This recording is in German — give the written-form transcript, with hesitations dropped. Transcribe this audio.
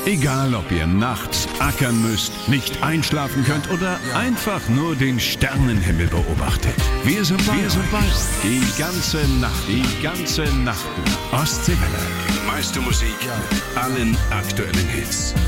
Egal, ob ihr nachts ackern müsst, nicht einschlafen könnt oder einfach nur den Sternenhimmel beobachtet. Wir sind bei euch. Die ganze Nacht. Ostseewelle. Die meiste Musik, allen aktuellen Hits.